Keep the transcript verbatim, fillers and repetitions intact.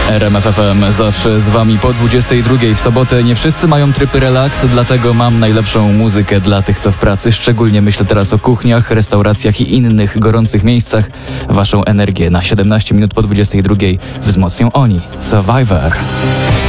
R M F F M zawsze z wami po dwudziestej drugiej w sobotę. Nie wszyscy mają tryb relaks, dlatego mam najlepszą muzykę dla tych, co w pracy. Szczególnie myślę teraz o kuchniach, restauracjach i innych gorących miejscach. Waszą energię na siedemnaście minut po dwudziestej drugiej wzmocnią oni. Survivor.